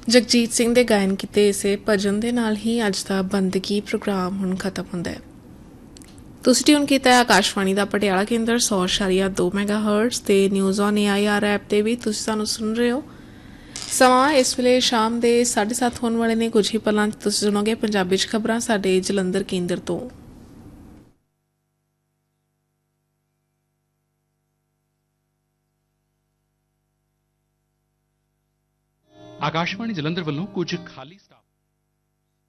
ਜਗਜੀਤ ਸਿੰਘ ਦੇ ਗਾਇਨ ਕੀਤੇ ਇਸੇ ਭਜਨ ਦੇ ਨਾਲ ਹੀ ਅੱਜ ਦਾ ਬੰਦਗੀ ਪ੍ਰੋਗਰਾਮ ਹੁਣ ਖਤਮ ਹੁੰਦਾ ਹੈ। ਤੁਸੀਂ ਟਿਊਨ ਕੀਤਾ ਹੈ ਆਕਾਸ਼ਵਾਣੀ ਦਾ ਪਟਿਆਲਾ ਕੇਂਦਰ 100.2 ਮੈਗਾਹਰਟਜ਼ ਤੇ ਨਿਊਜ਼ ਔਨ AIR ਐਪ ਤੇ ਵੀ ਤੁਸੀਂ ਸਾਨੂੰ ਸੁਣ ਰਹੇ ਹੋ। ਸਮਾਂ ਇਸ ਵੇਲੇ ਸ਼ਾਮ ਦੇ 7:30 ਹੋਣ ਵਾਲੇ ਨੇ। ਕੁਝ ਹੀ ਪਲਾਂ 'ਚ ਤੁਸੀਂ ਸੁਣੋਗੇ ਪੰਜਾਬੀ 'ਚ ਖਬਰਾਂ ਸਾਡੇ ਜਲੰਧਰ ਕੇਂਦਰ ਤੋਂ। ਆਕਾਸ਼ਵਾਣੀ ਜਲੰਧਰ ਵੱਲੋਂ ਕੁਝ ਖਾਲੀ ਸਟਾਫ